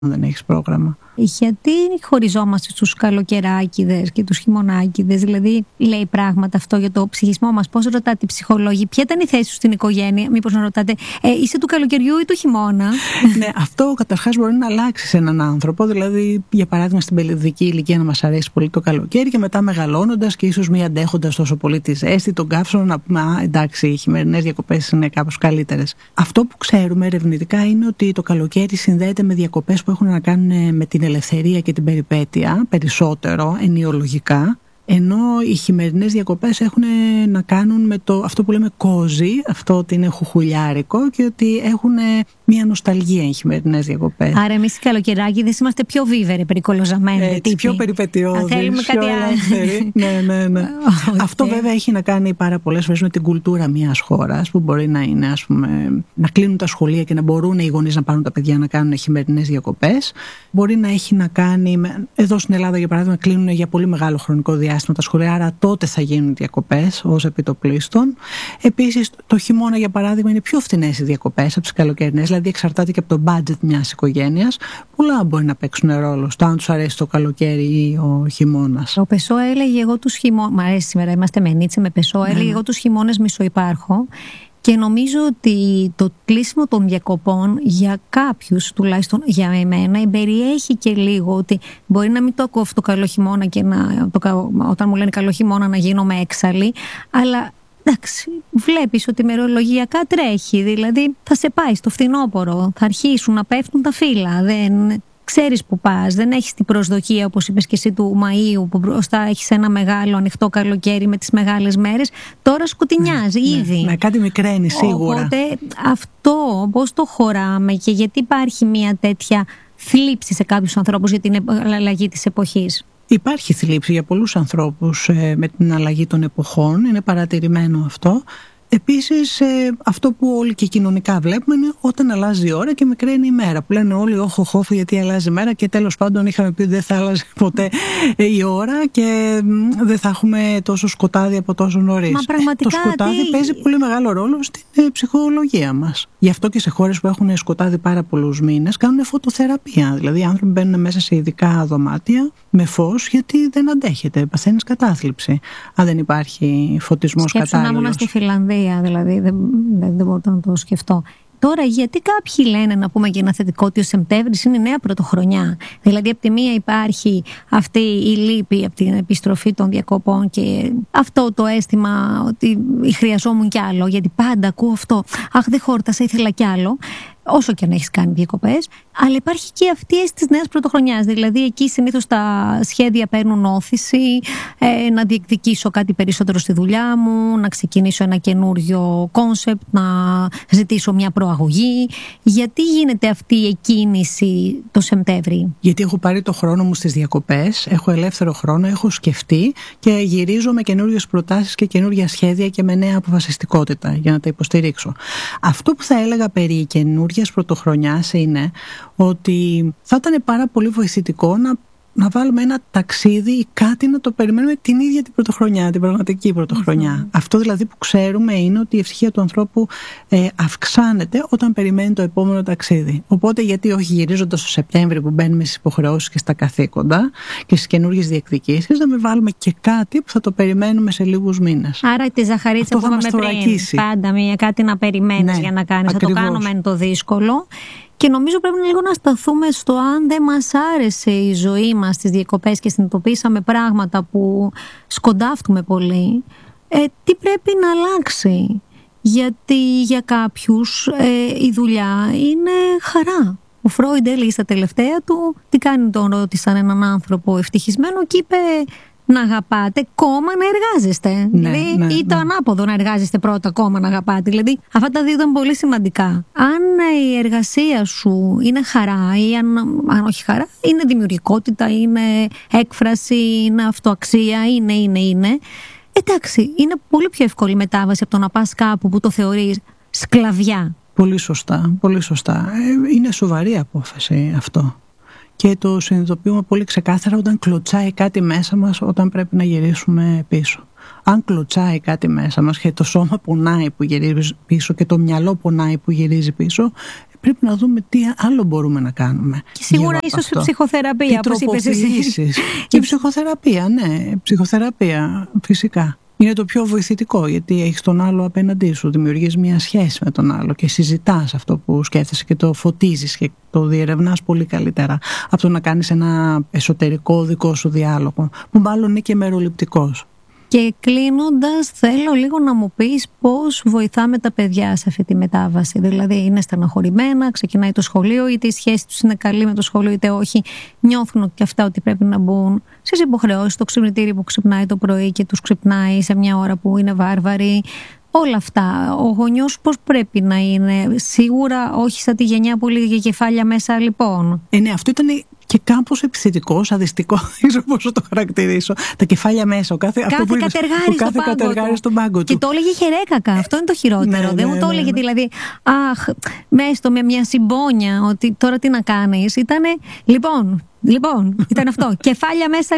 δεν έχεις πρόγραμμα. Γιατί χωριζόμαστε στους καλοκαιράκηδες και τους χειμωνάκηδες? Δηλαδή, λέει πράγματα αυτό για το ψυχισμό μας? Πώς ρωτάτε οι ψυχολόγοι, ποια ήταν η θέση σου στην οικογένεια? Μήπως να ρωτάτε, είσαι του καλοκαιριού ή του χειμώνα? Ναι, αυτό καταρχάς μπορεί να αλλάξει σε έναν άνθρωπο. Δηλαδή, για παράδειγμα, στην παιδική ηλικία να μας αρέσει πολύ το καλοκαίρι και μετά μεγαλώνοντας και ίσως μη αντέχοντας τόσο πολύ τη ζέστη, τον καύσωνο, να πούμε, εντάξει, οι χειμερινές διακοπές είναι κάπως καλύτερες. Αυτό που ξέρουμε ερευνητικά είναι ότι το καλοκαίρι συνδέεται με διακοπές που έχουν να κάνουν με την ελευθερία και την περιπέτεια, περισσότερο ενοιολογικά, ενώ οι χειμερινές διακοπές έχουν να κάνουν με αυτό που λέμε κόζι, αυτό ότι είναι χουχουλιάρικο και ότι έχουν μια νοσταλγία οι χειμερινές διακοπές. Άρα εμείς οι καλοκαιράκηδες είμαστε πιο βίβεροι, περικολοζαμένοι. Έτσι, πιο περιπετειώδεις. Θέλουμε κάτι άλλο. Ναι. Αυτό βέβαια έχει να κάνει πάρα πολλές φορές με την κουλτούρα μιας χώρας, που μπορεί να είναι, ας πούμε, να κλείνουν τα σχολεία και να μπορούν οι γονείς να πάρουν τα παιδιά να κάνουν χειμερινές διακοπές. Μπορεί να έχει να κάνει εδώ στην Ελλάδα, για παράδειγμα, κλείνουν για πολύ μεγάλο χρονικό διάστημα τα σχολεία, άρα τότε θα γίνουν διακοπές ως επιτοπλίστων. Επίσης, το χειμώνα, για παράδειγμα, είναι πιο φθηνές οι διακοπές από τις καλοκαιρινές, δηλαδή εξαρτάται και από το budget μιας οικογένειας. Πολλά μπορεί να παίξουν ρόλο στο αν τους αρέσει το καλοκαίρι ή ο χειμώνας. Ο Πεσό έλεγε, εγώ τους χειμώνες. Μ' αρέσει σήμερα, είμαστε με Νίτσε, με Πεσό. Έλεγε, εγώ τους χειμώνες μισοϊπάρχω. Και νομίζω ότι το κλείσιμο των διακοπών για κάποιους, τουλάχιστον για εμένα, περιέχει και λίγο ότι μπορεί να μην το ακούω αυτό το καλό χειμώνα και όταν μου λένε καλό χειμώνα να γίνομαι έξαλλη, αλλά εντάξει, βλέπεις ότι μερολογιακά τρέχει, δηλαδή θα σε πάει στο φθινόπωρο, θα αρχίσουν να πέφτουν τα φύλλα, δεν ξέρεις που πας, δεν έχεις την προσδοκία, όπως είπες και εσύ, του Μαΐου που μπροστά έχεις ένα μεγάλο ανοιχτό καλοκαίρι με τις μεγάλες μέρες. Τώρα σκοτεινιάζει ήδη. Ναι, κάτι μικραίνει σίγουρα. Οπότε αυτό πώς το χωράμε και γιατί υπάρχει μια τέτοια θλίψη σε κάποιους ανθρώπους για την αλλαγή της εποχής? Υπάρχει θλίψη για πολλούς ανθρώπους με την αλλαγή των εποχών, είναι παρατηρημένο αυτό. Επίσης, αυτό που όλοι και κοινωνικά βλέπουμε είναι όταν αλλάζει η ώρα και μικραίνει η μέρα. Που λένε όλοι, όχο, γιατί αλλάζει η μέρα, και τέλος πάντων είχαμε πει ότι δεν θα αλλάζει ποτέ η ώρα και δεν θα έχουμε τόσο σκοτάδι από τόσο νωρίς. Μα πραγματικά το σκοτάδι παίζει πολύ μεγάλο ρόλο στην ψυχολογία μας. Γι' αυτό και σε χώρες που έχουν σκοτάδι πάρα πολλούς μήνες κάνουν φωτοθεραπεία. Δηλαδή, οι άνθρωποι μπαίνουν μέσα σε ειδικά δωμάτια με φως, γιατί δεν αντέχεται. Παθαίνεις κατάθλιψη αν δεν υπάρχει φωτισμός κατάλληλος. Σκέψου να ήμουν στη Φιλανδία, δηλαδή δεν μπορώ να το σκεφτώ. Τώρα, γιατί κάποιοι λένε, να πούμε και ένα θετικό, ότι ο Σεπτέμβρης είναι η νέα πρωτοχρονιά? Δηλαδή, από τη μία υπάρχει αυτή η λύπη από την επιστροφή των διακοπών και αυτό το αίσθημα ότι χρειαζόμουν κι άλλο, γιατί πάντα ακούω αυτό. Αχ, δεν χόρτασα, ήθελα κι άλλο. Όσο και αν έχεις κάνει διακοπές, αλλά υπάρχει και αυτή η αίσθηση της νέας πρωτοχρονιάς. Δηλαδή, εκεί συνήθως τα σχέδια παίρνουν όθηση, να διεκδικήσω κάτι περισσότερο στη δουλειά μου, να ξεκινήσω ένα καινούριο κόνσεπτ, να ζητήσω μια προαγωγή. Γιατί γίνεται αυτή η εκκίνηση το Σεπτέμβρη? Γιατί έχω πάρει το χρόνο μου στις διακοπές, έχω ελεύθερο χρόνο, έχω σκεφτεί και γυρίζω με καινούριες προτάσεις και καινούργια σχέδια και με νέα αποφασιστικότητα για να τα υποστηρίξω. Αυτό που θα έλεγα περί καινούριας πρωτοχρονιάς είναι ότι θα ήταν πάρα πολύ βοηθητικό να βάλουμε ένα ταξίδι ή κάτι να το περιμένουμε την ίδια την πρωτοχρονιά, την πραγματική πρωτοχρονιά. Αυτό δηλαδή που ξέρουμε είναι ότι η ευτυχία του ανθρώπου αυξάνεται όταν περιμένει το επόμενο ταξίδι. Οπότε γιατί όχι, γυρίζοντας το Σεπτέμβρη που μπαίνουμε στις υποχρεώσεις και στα καθήκοντα και στις καινούργιες διεκδικήσεις, να μην βάλουμε και κάτι που θα το περιμένουμε σε λίγους μήνες. Άρα τη ζαχαρίτσα που είπαμε πριν, πάντα κάτι να περιμένεις, ναι, για να κάνεις. Ακριβώς. Θα το κάνουμε είναι το δύσκολο. Και νομίζω πρέπει λίγο να σταθούμε στο αν δεν μας άρεσε η ζωή μας στις διακοπές και συνειδητοποίησαμε πράγματα που σκοντάφτουμε πολύ, τι πρέπει να αλλάξει. Γιατί για κάποιους η δουλειά είναι χαρά. Ο Φρόιντ έλεγε στα τελευταία του, τι κάνει, τον ρώτησαν έναν άνθρωπο ευτυχισμένο και είπε, να αγαπάτε, κόμμα να εργάζεστε. Δηλαδή, ή το ανάποδο, να εργάζεστε πρώτα, κόμμα να αγαπάτε. Δηλαδή, αυτά τα δύο ήταν πολύ σημαντικά. Αν η εργασία σου είναι χαρά, ή αν όχι χαρά, είναι δημιουργικότητα, είναι έκφραση, είναι αυτοαξία, είναι. Εντάξει, είναι πολύ πιο εύκολη μετάβαση από το να πας κάπου που το θεωρείς σκλαβιά. Πολύ σωστά, πολύ σωστά. Είναι σοβαρή απόφαση αυτό. και το συνειδητοποιούμε πολύ ξεκάθαρα όταν κλωτσάει κάτι μέσα μας όταν πρέπει να γυρίσουμε πίσω. Αν κλωτσάει κάτι μέσα μας και το σώμα πονάει που γυρίζει πίσω και το μυαλό πονάει που γυρίζει πίσω, πρέπει να δούμε τι άλλο μπορούμε να κάνουμε. Και σίγουρα ίσως η ψυχοθεραπεία, όπως είπες εσύ. Και η ψυχοθεραπεία, ναι, ψυχοθεραπεία φυσικά. Είναι το πιο βοηθητικό, γιατί έχεις τον άλλο απέναντί σου, δημιουργείς μια σχέση με τον άλλο και συζητάς αυτό που σκέφτεσαι και το φωτίζεις και το διερευνάς πολύ καλύτερα από το να κάνεις ένα εσωτερικό δικό σου διάλογο, που μάλλον είναι και μεροληπτικός. Και κλείνοντας, θέλω λίγο να μου πεις πώς βοηθάμε τα παιδιά σε αυτή τη μετάβαση. Δηλαδή, είναι στεναχωρημένα, ξεκινάει το σχολείο, είτε η σχέση τους είναι καλή με το σχολείο, είτε όχι. Νιώθουν και αυτά ότι πρέπει να μπουν στις υποχρεώσεις, το ξυπνητήρι που ξυπνάει το πρωί και τους ξυπνάει σε μια ώρα που είναι βάρβαροι. Όλα αυτά. Ο γονιός πώς πρέπει να είναι? Σίγουρα όχι σαν τη γενιά που λέγε κεφάλια μέσα, λοιπόν. Ναι, αυτό ήταν και κάπως επιθετικό, σαδιστικό, δεν ξέρω πώς το χαρακτηρίσω. Τα κεφάλια μέσα, ο κάθε κατεργάρι στον πάγκο του. Και το έλεγε χερέκακα. Αυτό είναι το χειρότερο. Δεν μου το έλεγε δηλαδή, αχ, μέστο με μια συμπόνια, ότι τώρα τι να κάνεις. Ήτανε, λοιπόν, ήταν αυτό. Κεφάλια μέσα.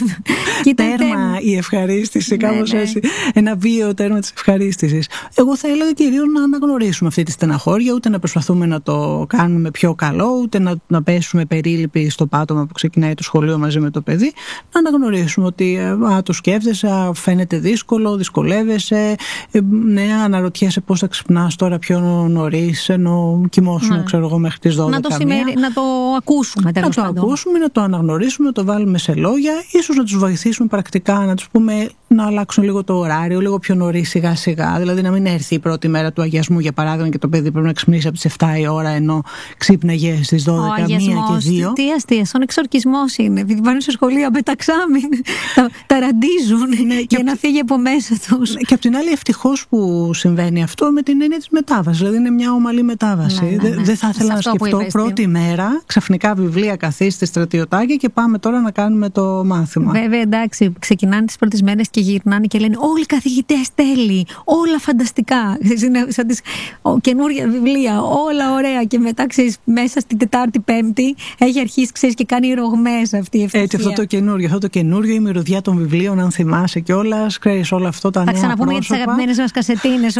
Τέρμα η ευχαρίστηση, κάπως έτσι. Ένα βίαιο τέρμα της ευχαρίστησης. Εγώ θα έλεγα κυρίως να αναγνωρίσουμε αυτή τη στεναχώρια, ούτε να προσπαθούμε να το κάνουμε πιο καλό, ούτε να πέσουμε περίληποι στο πάτωμα που ξεκινάει το σχολείο μαζί με το παιδί. Να αναγνωρίσουμε ότι το σκέφτεσαι, φαίνεται δύσκολο, δυσκολεύεσαι, ναι, αναρωτιέσαι πώς θα ξυπνάς τώρα πιο νωρίς, ενώ κοιμόσουν, ξέρω εγώ, μέχρι τις 12. Να το ακούσουμε, τέλος πάντων. Να το αναγνωρίσουμε, να το βάλουμε σε λόγια, ίσως να τους βοηθήσουμε πρακτικά, να τους πούμε να αλλάξουν λίγο το ωράριο, λίγο πιο νωρίς σιγά σιγά. Δηλαδή να μην έρθει η πρώτη μέρα του αγιασμού, για παράδειγμα, και το παιδί πρέπει να ξυπνήσει από τις 7 η ώρα, ενώ ξύπναγε στις 12, 1 και 2. Τι αστεία, σαν εξορκισμός είναι. Επειδή πάνε στο σχολείο απεταξάμιν, τα ραντίζουν για να φύγει από μέσα τους. Και απ' την άλλη, ευτυχώς που συμβαίνει αυτό με την έννοια της μετάβασης. Δηλαδή είναι μια ομαλή μετάβαση. Δεν θα ήθελα να σκεφτώ πρώτη μέρα, ξαφνικά βιβλία, καθίστε, στρατιωτάκια και πάμε τώρα να κάνουμε το μάθημα. Βέβαια, εντάξει, ξεκινάνε τις πρώτες μέρες και γυρνάνε και λένε όλοι οι καθηγητές τέλειοι, όλα φανταστικά. Σαν τις καινούργια βιβλία, όλα ωραία. Και μετά, ξέρεις, μέσα στην Τετάρτη, Πέμπτη έχει αρχίσει, ξέρεις, και κάνει ρογμές αυτή η ευτυχία. Έτσι, αυτό το καινούργιο, η μυρωδιά των βιβλίων, αν θυμάσαι κιόλας, ξέρεις, όλα αυτό τα νέα πρόσωπα. Θα ξαναπούμε για τις αγαπημένες μας κασετίνες,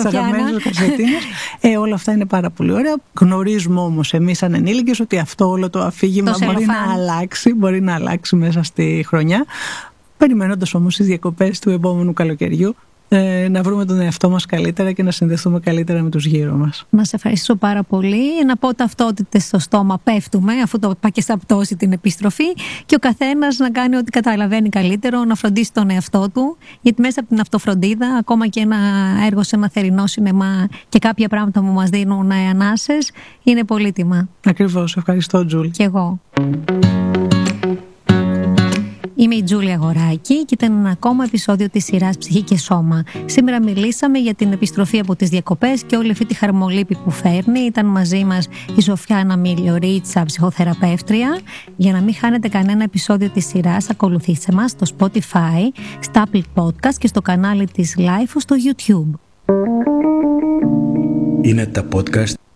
όλα αυτά είναι πάρα πολύ ωραία. Γνωρίζουμε όμως εμείς σαν ενήλικες ότι αυτό όλο το αφήγημα μπορεί να αλλάξει μέσα στη χρονιά. Περιμένοντας όμως τις διακοπές του επόμενου καλοκαιριού, να βρούμε τον εαυτό μας καλύτερα και να συνδεθούμε καλύτερα με τους γύρω μας. Να σε ευχαριστήσω πάρα πολύ. Να πω ταυτότητες στο στόμα πέφτουμε, αφού το πάει και στα πτώση την επιστροφή, και ο καθένας να κάνει ό,τι καταλαβαίνει καλύτερο, να φροντίσει τον εαυτό του, γιατί μέσα από την αυτοφροντίδα, ακόμα και ένα έργο σε ένα θερινό σινεμά και κάποια πράγματα που μας δίνουν ανάσες, είναι πολύτιμα. Ακριβώς. Ευχαριστώ, Τζούλ. Και εγώ. Είμαι η Τζούλια Αγοράκη και ήταν ένα ακόμα επεισόδιο της σειράς Ψυχή και Σώμα. Σήμερα μιλήσαμε για την επιστροφή από τις διακοπές και όλη αυτή τη χαρμολύπη που φέρνει. Ήταν μαζί μας η Σοφιάνα Μιλιορίτσα, ψυχοθεραπεύτρια. Για να μην χάνετε κανένα επεισόδιο της σειράς, ακολουθήστε μας στο Spotify, στα Apple Podcast και στο κανάλι της Life στο YouTube. Είναι τα podcast